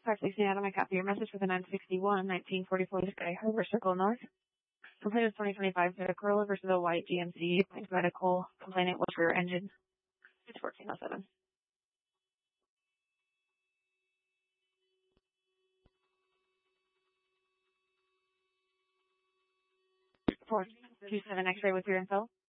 516 Adam, I copy your message for the 961, 1944 Sky Harbor Circle North. Complaint is 2025 Toyota Corolla versus a white GMC. Medical complainant was rear engine. It's 1407. 427 X-ray with your info.